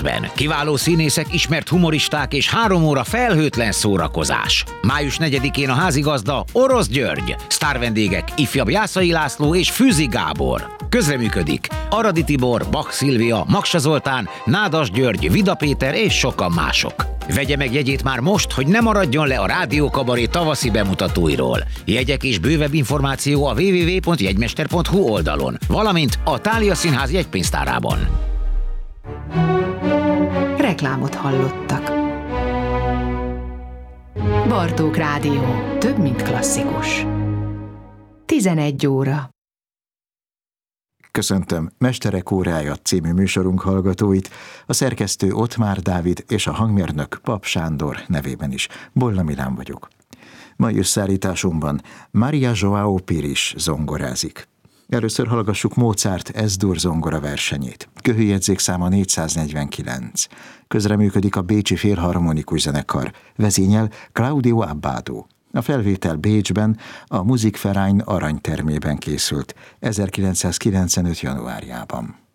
percben. Kiváló színészek, ismert humoristák és 3 óra felhőtlen szórakozás. Május 4-én a házigazda Orosz György, sztárvendégek ifjabb Jászai László és Fűzi Gábor. Közreműködik Aradi Tibor, Bach Szilvia, Maksa Zoltán, Nádas György, Vida Péter és sokan mások. Vegye meg jegyét már most, hogy ne maradjon le a Rádió Kabaré tavaszi bemutatóiról. Jegyek és bővebb információ a www.jegymester.hu oldalon, valamint a Thália Színház jegypénztárában. Reklámot hallottak. Bartók Rádió. Több, mint klasszikus. 11 óra. Köszöntöm Mesterek órája című műsorunk hallgatóit, a szerkesztő Ottmár Dávid és a hangmérnök Pap Sándor nevében is. Bolla Milán vagyok. Mai összeállításunkban Maria João Pires zongorázik. Először hallgassuk Mozart S-dur zongora versenyét. Köhőjegyzékszáma 449. Közreműködik a Bécsi Félharmonikus Zenekar. Vezényel Claudio Abbado. A felvétel Bécsben, a Musikverein aranytermében készült 1995. januárjában.